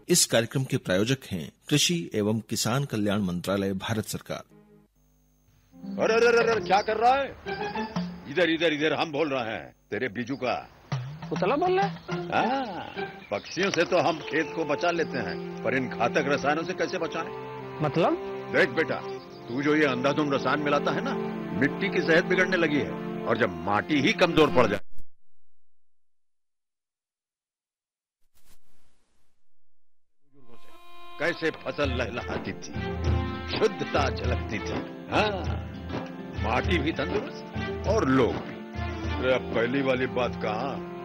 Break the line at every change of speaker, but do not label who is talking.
इस कार्यक्रम के प्रायोजक हैं कृषि एवं किसान कल्याण मंत्रालय, भारत सरकार।
अरे अरे अरे क्या कर रहा है? इधर इधर इधर हम बोल रहे हैं तेरे बीजू का।
कुतला बोल रहा है?
पक्षियों से तो हम खेत को बचा लेते हैं, पर इन घातक रसायनों से कैसे बचाएं?
मतलब?
देख बेटा, तू जो ये अंधाधुंध रसायन मिलाता है ना, मिट्टी की सेहत बिगड़ने लगी है, और जब माटी ही कमजोर पड़ जाए, कैसे फसल लहलहाती थी, शुद्धता झलकती थी। माटी भी तंदुरुस्त और लोग भी। अब पहली वाली बात कहाँ,